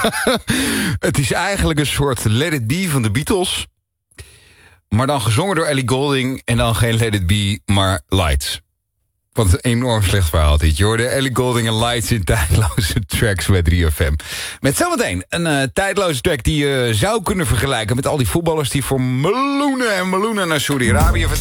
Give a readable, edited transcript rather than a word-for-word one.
Het is eigenlijk een soort Let It Be van de Beatles. Maar dan gezongen door Ellie Goulding. En dan geen Let It Be, maar Lights. Wat een enorm slecht verhaal dit. Je hoorde Ellie Goulding en Lights in tijdloze tracks bij 3FM. Met zometeen een tijdloze track die je zou kunnen vergelijken met al die voetballers die voor meloenen en meloenen naar Saudi-Arabië vertrekken.